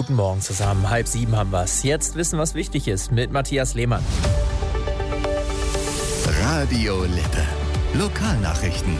Guten Morgen zusammen, 6:30 haben wir's. Jetzt wissen, was wichtig ist, mit Matthias Lehmann. Radio Lippe. Lokalnachrichten.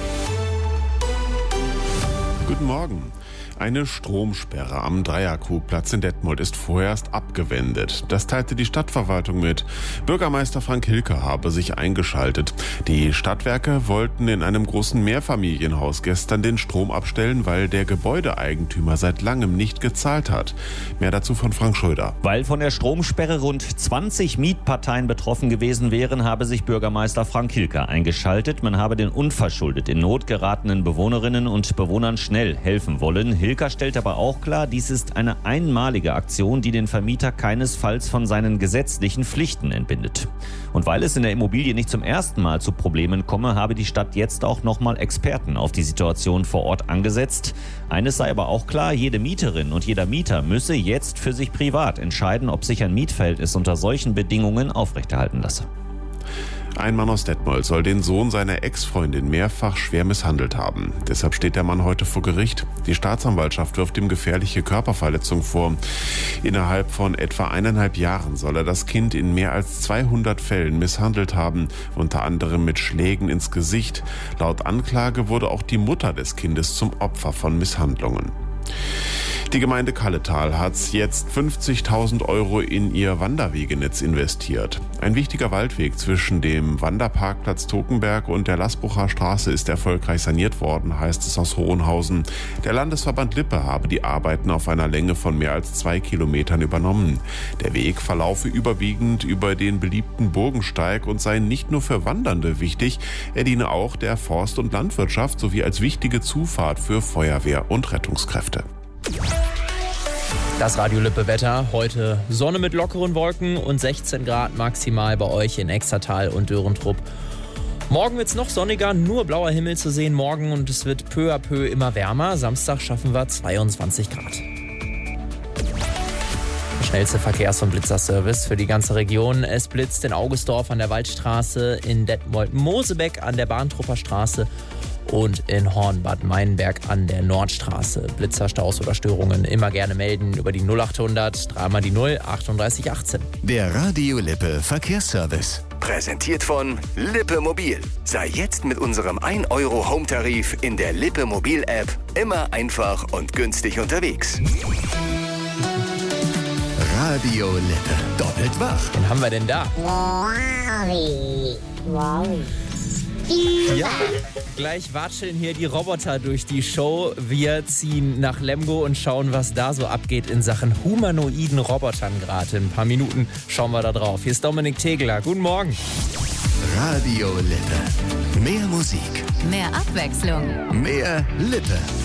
Guten Morgen. Eine Stromsperre am Dreierkrugplatz in Detmold ist vorerst abgewendet. Das teilte die Stadtverwaltung mit. Bürgermeister Frank Hilker habe sich eingeschaltet. Die Stadtwerke wollten in einem großen Mehrfamilienhaus gestern den Strom abstellen, weil der Gebäudeeigentümer seit langem nicht gezahlt hat. Mehr dazu von Frank Schröder. Weil von der Stromsperre rund 20 Mietparteien betroffen gewesen wären, habe sich Bürgermeister Frank Hilker eingeschaltet. Man habe den unverschuldet in Not geratenen Bewohnerinnen und Bewohnern schnell helfen wollen. Hilker stellt aber auch klar, dies ist eine einmalige Aktion, die den Vermieter keinesfalls von seinen gesetzlichen Pflichten entbindet. Und weil es in der Immobilie nicht zum ersten Mal zu Problemen komme, habe die Stadt jetzt auch nochmal Experten auf die Situation vor Ort angesetzt. Eines sei aber auch klar, jede Mieterin und jeder Mieter müsse jetzt für sich privat entscheiden, ob sich ein Mietverhältnis unter solchen Bedingungen aufrechterhalten lasse. Ein Mann aus Detmold soll den Sohn seiner Ex-Freundin mehrfach schwer misshandelt haben. Deshalb steht der Mann heute vor Gericht. Die Staatsanwaltschaft wirft ihm gefährliche Körperverletzung vor. Innerhalb von etwa 1,5 Jahren soll er das Kind in mehr als 200 Fällen misshandelt haben, unter anderem mit Schlägen ins Gesicht. Laut Anklage wurde auch die Mutter des Kindes zum Opfer von Misshandlungen. Die Gemeinde Kalletal hat jetzt 50.000 Euro in ihr Wanderwegenetz investiert. Ein wichtiger Waldweg zwischen dem Wanderparkplatz Tokenberg und der Lasbucher Straße ist erfolgreich saniert worden, heißt es aus Hohenhausen. Der Landesverband Lippe habe die Arbeiten auf einer Länge von mehr als 2 Kilometern übernommen. Der Weg verlaufe überwiegend über den beliebten Burgensteig und sei nicht nur für Wandernde wichtig, er diene auch der Forst- und Landwirtschaft sowie als wichtige Zufahrt für Feuerwehr und Rettungskräfte. Das Radio Lippe Wetter. Heute Sonne mit lockeren Wolken und 16 Grad maximal bei euch in Extertal und Dörentrupp. Morgen wird es noch sonniger, nur blauer Himmel zu sehen morgen und es wird peu à peu immer wärmer. Samstag schaffen wir 22 Grad. Der schnellste Verkehrs- und Blitzerservice für die ganze Region. Es blitzt in Augustdorf an der Waldstraße, in Detmold-Mosebeck an der Bahntrupper Straße und in Horn-Bad Meinberg an der Nordstraße. Blitzer, Staus oder Störungen immer gerne melden über die 0800 3 mal die 0 38 18. Der Radio Lippe Verkehrsservice. Präsentiert von Lippe Mobil. Sei jetzt mit unserem 1 Euro Home-Tarif in der Lippe Mobil-App immer einfach und günstig unterwegs. Radio Lippe. Doppelt wach. Wen haben wir denn da? Ja, gleich watscheln hier die Roboter durch die Show. Wir ziehen nach Lemgo und schauen, was da so abgeht in Sachen humanoiden Robotern gerade. In ein paar Minuten schauen wir da drauf. Hier ist Dominik Tegeler. Guten Morgen. Radio Lippe. Mehr Musik. Mehr Abwechslung. Mehr Lippe.